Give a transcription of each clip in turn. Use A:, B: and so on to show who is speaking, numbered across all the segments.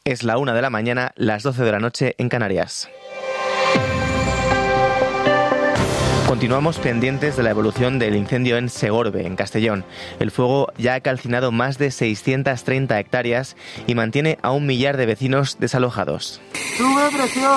A: Es la 1 de la mañana, las 12 de la noche en Canarias. Continuamos pendientes de la evolución del incendio en Segorbe, en Castellón. El fuego ya ha calcinado más de 630 hectáreas y mantiene a 1 millar de vecinos desalojados.
B: ¡Sube presión!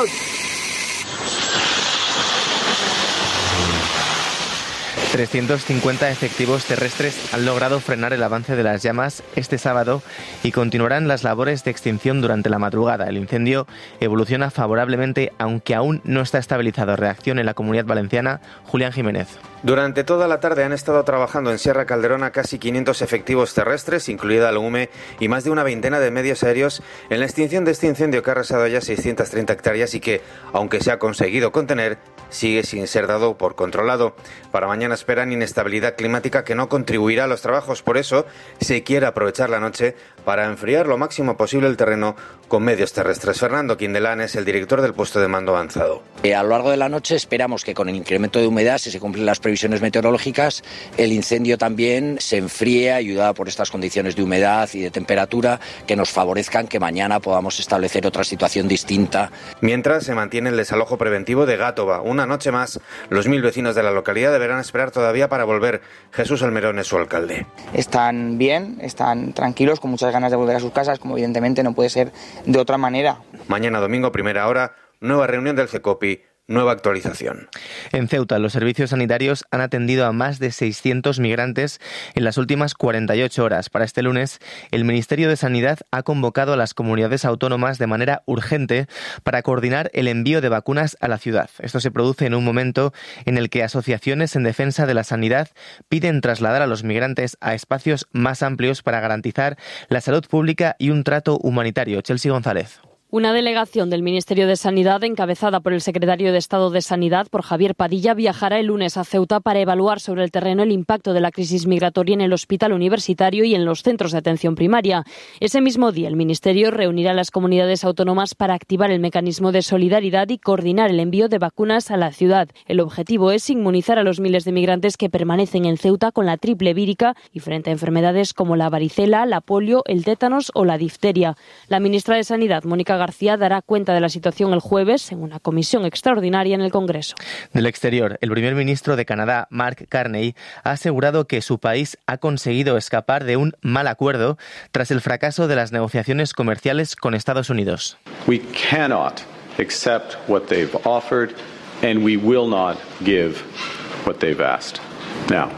A: 350 efectivos terrestres han logrado frenar el avance de las llamas este sábado y continuarán las labores de extinción durante la madrugada. El incendio evoluciona favorablemente, aunque aún no está estabilizado. Reacción en la Comunidad Valenciana, Julián Jiménez.
C: Durante toda la tarde han estado trabajando en Sierra Calderona casi 500 efectivos terrestres, incluida la UME, y más de una veintena de medios aéreos en la extinción de este incendio que ha arrasado ya 630 hectáreas y que, aunque se ha conseguido contener, sigue sin ser dado por controlado. Para mañana esperan inestabilidad climática que no contribuirá a los trabajos. Por eso se quiere aprovechar la noche para enfriar lo máximo posible el terreno con medios terrestres. Fernando Quindelán es el director del puesto de mando avanzado.
D: A lo largo de la noche esperamos que con el incremento de humedad, si se cumplen las previsiones meteorológicas, el incendio también se enfríe, ayudado por estas condiciones de humedad y de temperatura que nos favorezcan que mañana podamos establecer otra situación distinta.
C: Mientras se mantiene el desalojo preventivo de Gátova. Una noche más, los 1.000 vecinos de la localidad deberán esperar todavía para volver. Jesús Almerón es su alcalde.
E: Están bien, están tranquilos, con muchas ganas de volver a sus casas, como evidentemente no puede ser de otra manera.
C: Mañana domingo, primera hora, nueva reunión del CECOPI. Nueva actualización.
A: En Ceuta, los servicios sanitarios han atendido a más de 600 migrantes en las últimas 48 horas. Para este lunes, el Ministerio de Sanidad ha convocado a las comunidades autónomas de manera urgente para coordinar el envío de vacunas a la ciudad. Esto se produce en un momento en el que asociaciones en defensa de la sanidad piden trasladar a los migrantes a espacios más amplios para garantizar la salud pública y un trato humanitario. Chelsea González.
F: Una delegación del Ministerio de Sanidad, encabezada por el secretario de Estado de Sanidad, por Javier Padilla, viajará el lunes a Ceuta para evaluar sobre el terreno el impacto de la crisis migratoria en el hospital universitario y en los centros de atención primaria. Ese mismo día, el Ministerio reunirá a las comunidades autónomas para activar el mecanismo de solidaridad y coordinar el envío de vacunas a la ciudad. El objetivo es inmunizar a los miles de migrantes que permanecen en Ceuta con la triple vírica y frente a enfermedades como la varicela, la polio, el tétanos o la difteria. La ministra de Sanidad, Mónica García, dará cuenta de la situación el jueves en una comisión extraordinaria en el Congreso.
A: Del exterior, el primer ministro de Canadá, Mark Carney, ha asegurado que su país ha conseguido escapar de un mal acuerdo tras el fracaso de las negociaciones comerciales con Estados Unidos.
G: We cannot accept what they've offered and we will not give what they've asked. Now,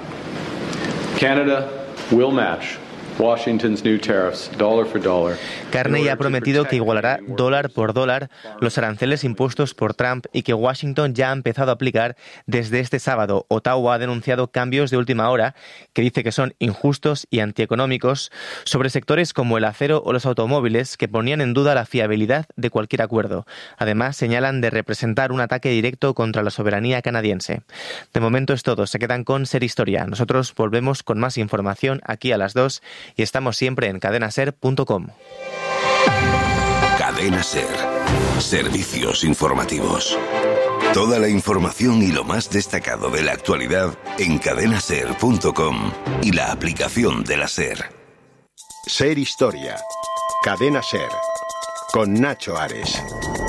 G: Canada will match Washington's new tariffs, dollar for dollar.
A: Carney ha prometido que igualará dólar por dólar los aranceles impuestos por Trump y que Washington ya ha empezado a aplicar desde este sábado. Ottawa ha denunciado cambios de última hora que dice que son injustos y antieconómicos sobre sectores como el acero o los automóviles que ponían en duda la fiabilidad de cualquier acuerdo. Además, señalan de representar un ataque directo contra la soberanía canadiense. De momento es todo. Se quedan con Ser Historia. Nosotros volvemos con más información aquí a las 2 y estamos siempre en cadenaser.com.
H: Cadena Ser. Servicios informativos. Toda la información y lo más destacado de la actualidad en cadenaser.com y la aplicación de la Ser.
I: Ser Historia. Cadena Ser. Con Nacho Ares.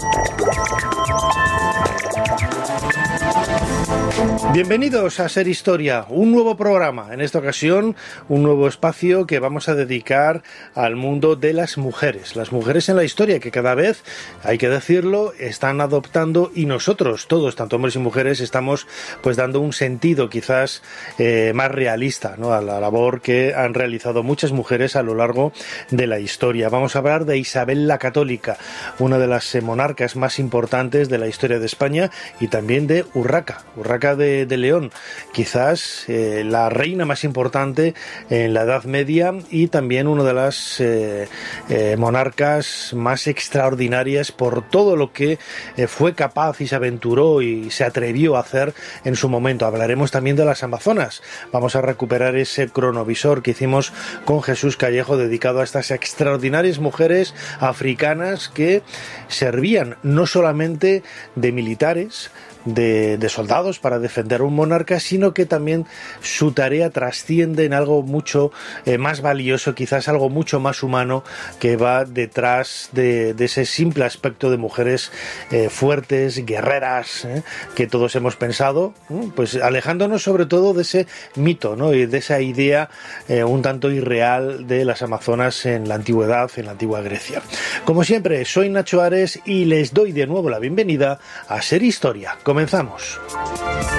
J: Bienvenidos a Ser Historia, un nuevo programa, en esta ocasión un nuevo espacio que vamos a dedicar al mundo de las mujeres en la historia que cada vez, hay que decirlo, están adoptando y nosotros todos, tanto hombres y mujeres, estamos pues dando un sentido quizás más realista, ¿no?, a la labor que han realizado muchas mujeres a lo largo de la historia. Vamos a hablar de Isabel la Católica, una de las monarcas más importantes de la historia de España, y también de Urraca de León, quizás la reina más importante en la Edad Media y también una de las monarcas más extraordinarias por todo lo que fue capaz y se aventuró y se atrevió a hacer en su momento. Hablaremos también de las Amazonas. Vamos a recuperar ese cronovisor que hicimos con Jesús Callejo dedicado a estas extraordinarias mujeres africanas que servían no solamente de militares, de soldados para defender a un monarca, sino que también su tarea trasciende en algo mucho más valioso, quizás algo mucho más humano, que va detrás de ese simple aspecto de mujeres fuertes, guerreras, que todos hemos pensado, pues alejándonos sobre todo de ese mito, ¿no? Y de esa idea un tanto irreal de las amazonas en la antigüedad, en la antigua Grecia. Como siempre, soy Nacho Ares y les doy de nuevo la bienvenida a Ser Historia. Comenzamos.